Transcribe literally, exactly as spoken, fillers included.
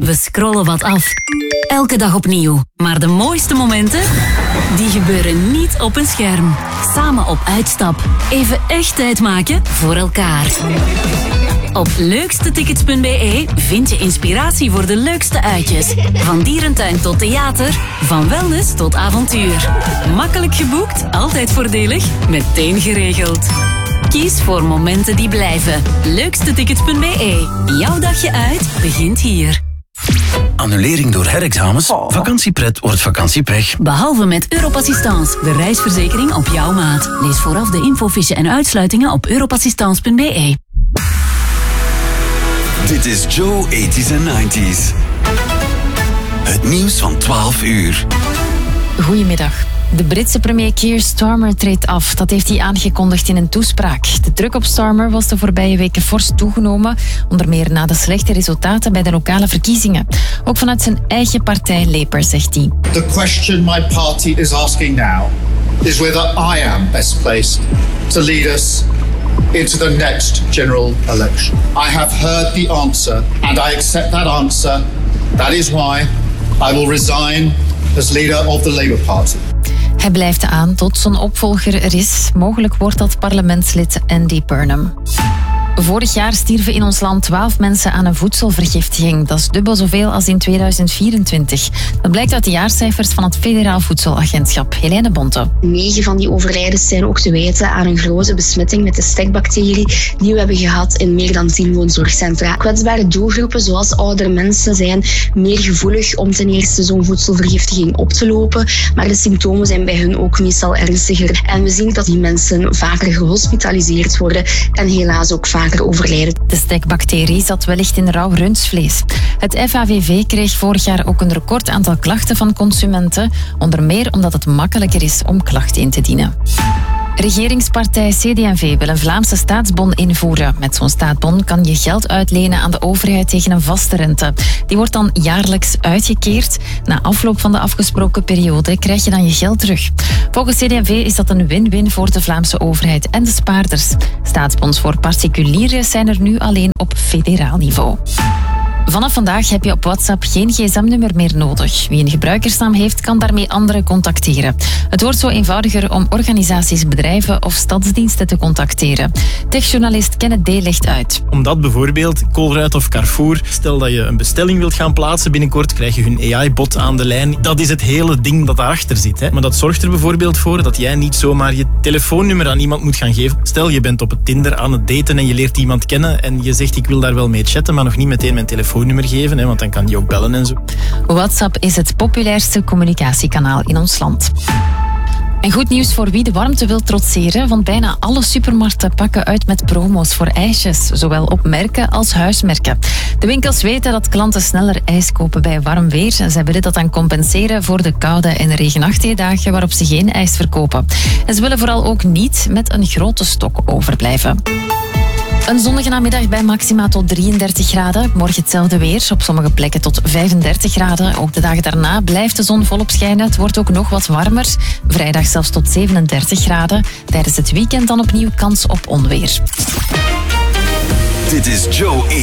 We scrollen wat af. Elke dag opnieuw. Maar de mooiste momenten, die gebeuren niet op een scherm. Samen op uitstap. Even echt tijd maken voor elkaar. Op leukstetickets punt b e vind je inspiratie voor de leukste uitjes. Van dierentuin tot theater, van wellness tot avontuur. Makkelijk geboekt, altijd voordelig, meteen geregeld. Kies voor momenten die blijven. leukstetickets punt b e. Jouw dagje uit begint hier. Annulering door herexamens? Oh. Vakantiepret wordt vakantiepech. Behalve met Europassistance, de reisverzekering op jouw maat. Lees vooraf de infofiche en uitsluitingen op europassistance punt b e. Dit is Joe eighties en nineties. Het nieuws van twaalf uur. Goedemiddag. De Britse premier Keir Starmer treedt af. Dat heeft hij aangekondigd in een toespraak. De druk op Starmer was de voorbije weken fors toegenomen, onder meer na de slechte resultaten bij de lokale verkiezingen. Ook vanuit zijn eigen partij Labour, zegt hij. The question my party is asking now is whether I am best placed to lead us into the next general election. I have heard the answer and I accept that answer. That is why I will resign as leader of the Labour Party. Hij blijft aan tot zijn opvolger er is. Mogelijk wordt dat parlementslid Andy Burnham. Vorig jaar stierven in ons land twaalf mensen aan een voedselvergiftiging. Dat is dubbel zoveel als in tweeduizend vierentwintig. Dat blijkt uit de jaarcijfers van het Federaal Voedselagentschap. Helene Bonte. Negen van die overlijdens zijn ook te wijten aan een grote besmetting met de stekbacterie die we hebben gehad in meer dan tien woonzorgcentra. Kwetsbare doelgroepen zoals oudere mensen zijn meer gevoelig om ten eerste zo'n voedselvergiftiging op te lopen, maar de symptomen zijn bij hun ook meestal ernstiger. En we zien dat die mensen vaker gehospitaliseerd worden en helaas ook vaker overlijden. De stekbacterie zat wellicht in rauw rundvlees. Het F A V V kreeg vorig jaar ook een record aantal klachten van consumenten, onder meer omdat het makkelijker is om klachten in te dienen. Regeringspartij C D en V wil een Vlaamse staatsbon invoeren. Met zo'n staatsbon kan je geld uitlenen aan de overheid tegen een vaste rente. Die wordt dan jaarlijks uitgekeerd. Na afloop van de afgesproken periode krijg je dan je geld terug. Volgens C D en V is dat een win-win voor de Vlaamse overheid en de spaarders. Staatsbons voor particulieren zijn er nu alleen op federaal niveau. Vanaf vandaag heb je op WhatsApp geen gsm-nummer meer nodig. Wie een gebruikersnaam heeft, kan daarmee anderen contacteren. Het wordt zo eenvoudiger om organisaties, bedrijven of stadsdiensten te contacteren. Techjournalist Kenneth D. legt uit. Omdat bijvoorbeeld Colruyt of Carrefour, stel dat je een bestelling wilt gaan plaatsen, binnenkort krijg je hun A I-bot aan de lijn. Dat is het hele ding dat daarachter zit. Hè. Maar dat zorgt er bijvoorbeeld voor dat jij niet zomaar je telefoonnummer aan iemand moet gaan geven. Stel, je bent op het Tinder aan het daten en je leert iemand kennen en je zegt ik wil daar wel mee chatten, maar nog niet meteen mijn telefoonnummer geven, hè, want dan kan die ook bellen en zo. WhatsApp is het populairste communicatiekanaal in ons land. En goed nieuws voor wie de warmte wil trotseren, want bijna alle supermarkten pakken uit met promo's voor ijsjes, zowel op merken als huismerken. De winkels weten dat klanten sneller ijs kopen bij warm weer. Zij willen dat dan compenseren voor de koude en regenachtige dagen waarop ze geen ijs verkopen. En ze willen vooral ook niet met een grote stok overblijven. Een zonnige namiddag bij maxima tot drieëndertig graden. Morgen hetzelfde weer, op sommige plekken tot vijfendertig graden. Ook de dagen daarna blijft de zon volop schijnen. Het wordt ook nog wat warmer. Vrijdag zelfs tot zevenendertig graden. Tijdens het weekend dan opnieuw kans op onweer. Dit is Joe